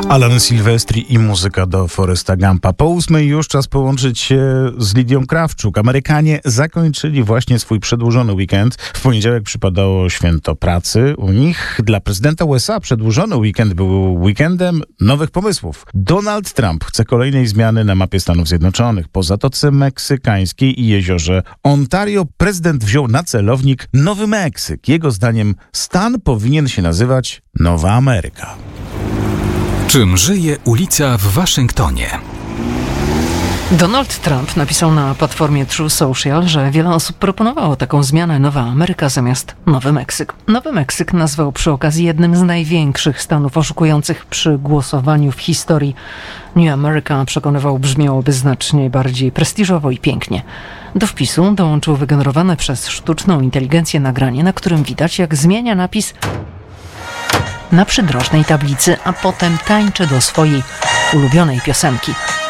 Alan Silvestri i muzyka do Foresta Gumpa. Po 8 już czas połączyć się z Lidią Krawczuk. Amerykanie zakończyli właśnie swój przedłużony weekend. W poniedziałek przypadało święto pracy u nich. Dla prezydenta USA przedłużony weekend był weekendem nowych pomysłów. Donald Trump chce kolejnej zmiany na mapie Stanów Zjednoczonych. Po Zatoce Meksykańskiej i jeziorze Ontario prezydent wziął na celownik Nowy Meksyk. Jego zdaniem stan powinien się nazywać Nowa Ameryka. Czym żyje ulica w Waszyngtonie? Donald Trump napisał na platformie True Social, że wiele osób proponowało taką zmianę Nowa Ameryka zamiast Nowy Meksyk. Nowy Meksyk nazwał przy okazji jednym z największych stanów oszukujących przy głosowaniu w historii. New America, przekonywał, brzmiałoby znacznie bardziej prestiżowo i pięknie. Do wpisu dołączył wygenerowane przez sztuczną inteligencję nagranie, na którym widać, jak zmienia napis na przydrożnej tablicy, a potem tańczy do swojej ulubionej piosenki.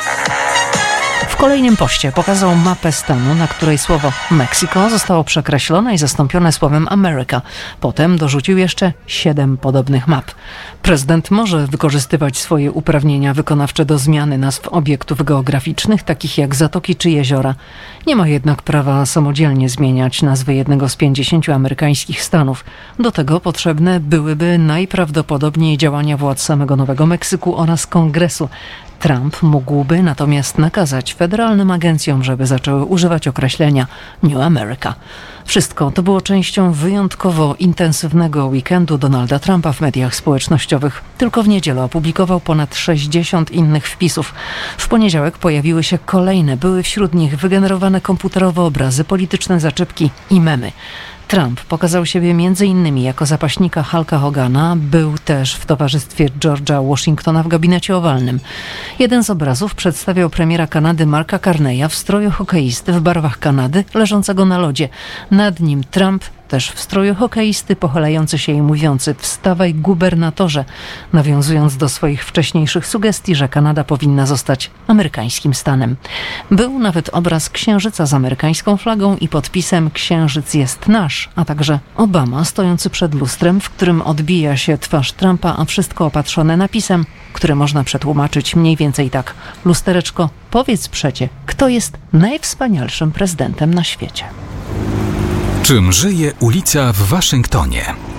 W kolejnym poście pokazał mapę stanu, na której słowo Mexico zostało przekreślone i zastąpione słowem America. Potem dorzucił jeszcze 7 podobnych map. Prezydent może wykorzystywać swoje uprawnienia wykonawcze do zmiany nazw obiektów geograficznych, takich jak zatoki czy jeziora. Nie ma jednak prawa samodzielnie zmieniać nazwy jednego z 50 amerykańskich stanów. Do tego potrzebne byłyby najprawdopodobniej działania władz samego Nowego Meksyku oraz Kongresu. Trump mógłby natomiast nakazać federalnym agencjom, żeby zaczęły używać określenia New America. Wszystko to było częścią wyjątkowo intensywnego weekendu Donalda Trumpa w mediach społecznościowych. Tylko w niedzielę opublikował ponad 60 innych wpisów. W poniedziałek pojawiły się kolejne, były wśród nich wygenerowane komputerowe obrazy, polityczne zaczepki i memy. Trump pokazał siebie m.in. jako zapaśnika Hulka Hogana, był też w towarzystwie George'a Washingtona w gabinecie owalnym. Jeden z obrazów przedstawiał premiera Kanady Marka Carneya w stroju hokeisty w barwach Kanady, leżącego na lodzie. Nad nim Trump, też w stroju hokeisty, pochylający się i mówiący: wstawaj, gubernatorze, nawiązując do swoich wcześniejszych sugestii, że Kanada powinna zostać amerykańskim stanem. Był nawet obraz księżyca z amerykańską flagą i podpisem "Księżyc jest nasz", a także Obama stojący przed lustrem, w którym odbija się twarz Trumpa, a wszystko opatrzone napisem, który można przetłumaczyć mniej więcej tak: lustereczko, powiedz przecie, kto jest najwspanialszym prezydentem na świecie. Czym żyje ulica w Waszyngtonie?